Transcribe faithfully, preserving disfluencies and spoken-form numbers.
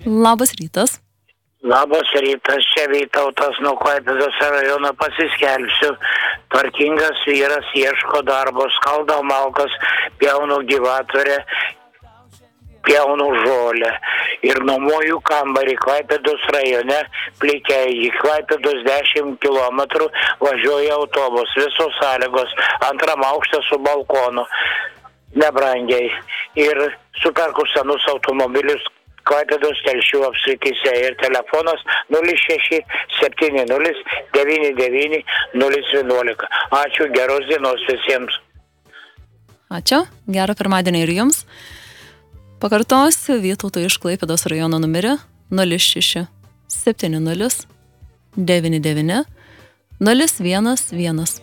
Labas rytas. Labas rytas, čia Vytautas nuo Klaipėdos rajono pasiskelbsiu. Tvarkingas vyras ieško darbo, skaldo malkas, pjaunu gyvatvorę, pjaunu žolę. Ir nuomoju kambarį Klaipėdos rajone, Plikiai, Klaipėdos dešimt kilometrų, važiuoja autobus, visos sąlygos, antram aukšte su balkonu, nebrangiai. Ir superku senus automobilius Klaipėdos telšių apskrityse ir telefonas nulis šeši septyni nulis devyni devyni nulis vienuolika. Ačiū, geros dienos visiems. Ačiū, gerą pirmadienį ir jums. Pakartosiu Vytauto iš Klaipėdos rajono numerį nulis šeši septyni nulis devyni devyni nulis vienas vienas.